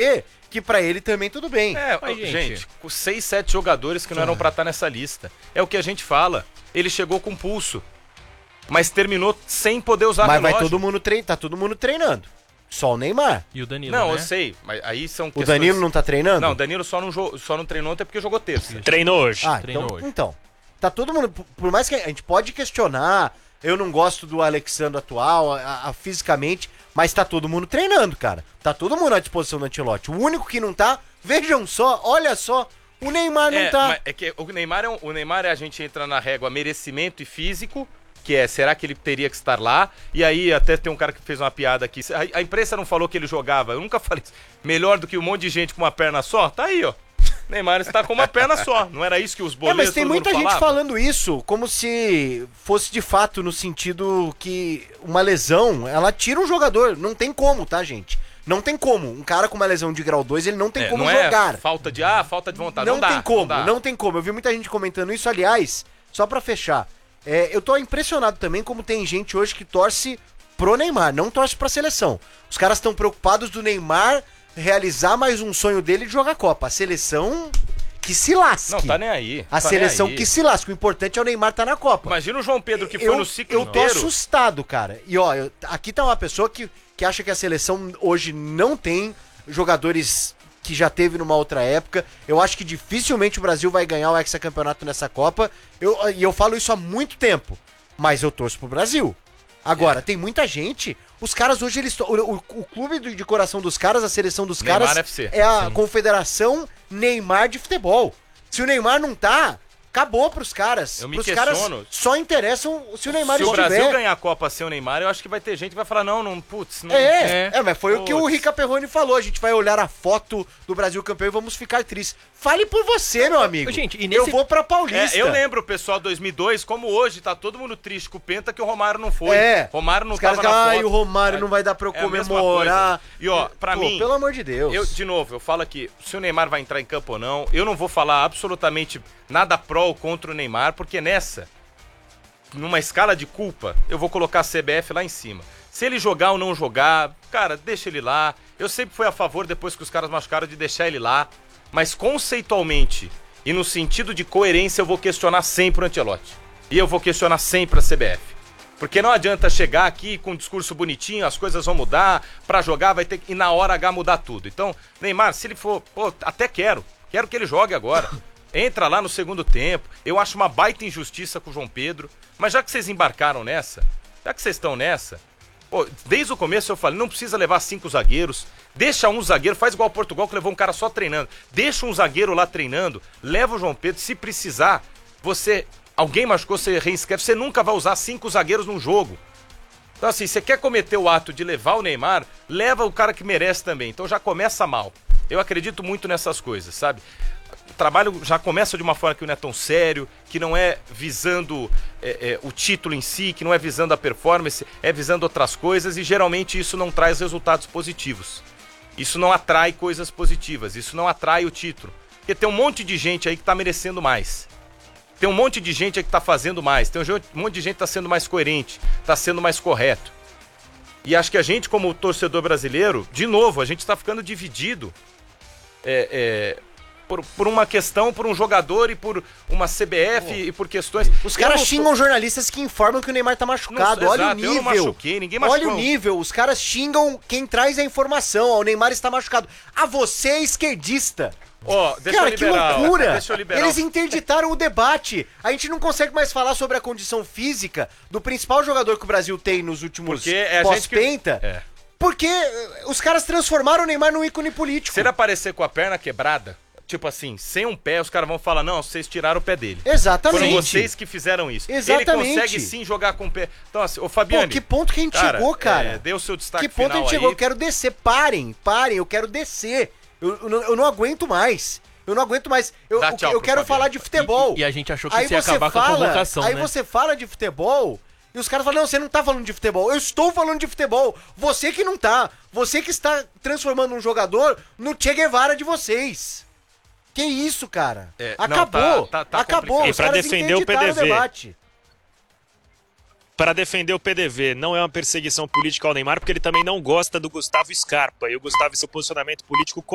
entender que pra ele também tudo bem. Mas, gente, com 6, 7 jogadores que não eram pra estar nessa lista. É o que a gente fala. Ele chegou com pulso, mas terminou sem poder usar mas relógio. vai todo mundo tá todo mundo treinando. Só o Neymar. E o Danilo, Não, né? eu sei, mas aí são O Danilo não tá treinando? Não, o Danilo só não treinou até porque jogou terça. Treinou hoje. Treinou hoje. Então, tá todo mundo... Por mais que a gente pode questionar, eu não gosto do Alexandre atual, fisicamente, mas tá todo mundo treinando, cara. Tá todo mundo à disposição do Ancelotti. O único que não tá, vejam só, olha só, o Neymar não tá. Mas é que o Neymar a gente entra na régua merecimento e físico, que é, será que ele teria que estar lá? E aí até tem um cara que fez uma piada aqui, a imprensa não falou que ele jogava, eu nunca falei isso. Melhor do que um monte de gente com uma perna só? Tá aí, ó. Neymar está com uma perna só, não era isso que os boletos mas tem muita gente falando isso, como se fosse de fato no sentido que uma lesão, ela tira um jogador, não tem como, tá, gente? Não tem como, um cara com uma lesão de grau 2, ele não tem como não jogar. É falta de vontade, não tem como, não tem como. Eu vi muita gente comentando isso, aliás, só pra fechar, eu tô impressionado também como tem gente hoje que torce pro Neymar, não torce pra seleção. Os caras estão preocupados do Neymar realizar mais um sonho dele de jogar Copa. A seleção que se lasque. Não, tá nem aí. A seleção que se lasque. O importante é o Neymar tá na Copa. Imagina o João Pedro que foi no ciclo inteiro. Eu tô assustado, cara. E ó, aqui tá uma pessoa que acha que a seleção hoje não tem jogadores que já teve numa outra época. Eu acho que dificilmente o Brasil vai ganhar o hexacampeonato nessa Copa. E eu falo isso há muito tempo. Mas eu torço pro Brasil. Agora, tem muita gente... Os caras hoje, o clube de coração dos caras, a seleção dos Neymar caras FC. É a Confederação Neymar de Futebol. Se o Neymar não tá, acabou pros caras. Eu me pros questiono. caras só interessam se o Neymar Se o estiver. Brasil ganhar a Copa sem o Neymar, eu acho que vai ter gente que vai falar, putz... Não, mas foi o que o Rica Perrone falou. A gente vai olhar a foto do Brasil campeão e vamos ficar tristes. Fale por você, meu amigo. Gente, e eu vou pra Paulista. Eu lembro, pessoal, 2002, como hoje, tá todo mundo triste com o Penta que o Romário não foi. Romário não os caras tava na foto. o Romário não vai dar pra eu comemorar. E ó, pra mim... Pelo amor de Deus. De novo, eu falo aqui, se o Neymar vai entrar em campo ou não, eu não vou falar absolutamente nada pró ou contra o Neymar, porque numa escala de culpa, eu vou colocar a CBF lá em cima. Se ele jogar ou não jogar, cara, deixa ele lá. Eu sempre fui a favor, depois que os caras machucaram, de deixar ele lá. Mas conceitualmente e no sentido de coerência, eu vou questionar sempre o Ancelotti. E eu vou questionar sempre a CBF. Porque não adianta chegar aqui com um discurso bonitinho, as coisas vão mudar, pra jogar vai ter que, e na hora H mudar tudo. Então, Neymar, se ele for, até quero que ele jogue agora. Entra lá no segundo tempo. Eu acho uma baita injustiça com o João Pedro. Mas já que vocês embarcaram nessa, já que vocês estão nessa, desde o começo eu falei, não precisa levar 5 zagueiros. Deixa um zagueiro, faz igual Portugal que levou um cara só treinando. Deixa um zagueiro lá treinando, leva o João Pedro. Se precisar, alguém machucou, você reinscreve. Você nunca vai usar 5 zagueiros num jogo. Então assim, você quer cometer o ato de levar o Neymar, leva o cara que merece também. Então já começa mal. Eu acredito muito nessas coisas, sabe? O trabalho já começa de uma forma que não é tão sério, que não é visando o título em si, que não é visando a performance, é visando outras coisas, e geralmente isso não traz resultados positivos. Isso não atrai coisas positivas, isso não atrai o título. Porque tem um monte de gente aí que tá merecendo mais. Tem um monte de gente aí que tá fazendo mais. Tem um monte de gente que tá sendo mais coerente, tá sendo mais correto. E acho que a gente, como torcedor brasileiro, de novo, a gente tá ficando dividido por uma questão, por um jogador e por uma CBF e por questões... Os caras xingam jornalistas que informam que o Neymar tá machucado. Olha o nível. Eu não machuquei, ninguém machucou. Olha o nível. Os caras xingam quem traz a informação. O Neymar está machucado. Você é esquerdista. Deixa que loucura. Deixa eu liberar. Eles interditaram o debate. A gente não consegue mais falar sobre a condição física do principal jogador que o Brasil tem nos últimos pós-penta. Porque os caras transformaram o Neymar num ícone político. Se ele aparecer com a perna quebrada, tipo assim, sem um pé, os caras vão falar, não, vocês tiraram o pé dele. Exatamente. Foram vocês que fizeram isso. Exatamente. Ele consegue sim jogar com o pé. Então assim, ô Fabiane... que ponto que a gente chegou, cara? Dê o seu destaque final. Que ponto a gente chegou? aí. Eu quero descer. Parem, eu quero descer. Eu não aguento mais. Eu não aguento mais. Eu quero falar de futebol. E a gente achou que você ia acabar com a convocação, né? Aí você fala de futebol e os caras falam, não, você não tá falando de futebol. Eu estou falando de futebol. Você que não tá. Você que está transformando um jogador no Che Guevara de vocês. Que isso, cara? Acabou. Acabou. E pra defender o PDV. Debate. Para defender o PDV, não é uma perseguição política ao Neymar, porque ele também não gosta do Gustavo Scarpa. E o Gustavo, seu posicionamento político